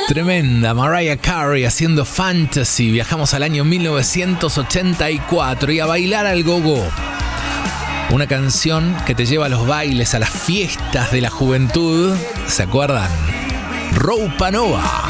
Tremenda, Mariah Carey haciendo Fantasy. Viajamos al año 1984 y a bailar al gogo. Una canción que te lleva a los bailes, a las fiestas de la juventud. ¿Se acuerdan? Roupa Nova.